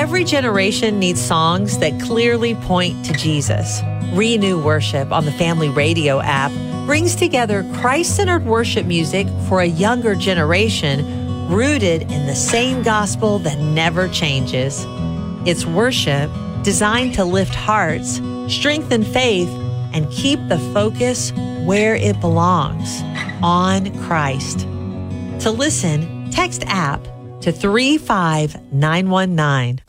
Every generation needs songs that clearly point to Jesus. Renew Worship on the Family Radio app brings together Christ-centered worship music for a younger generation rooted in the same gospel that never changes. It's worship designed to lift hearts, strengthen faith, and keep the focus where it belongs, on Christ. To listen, text app to 35919.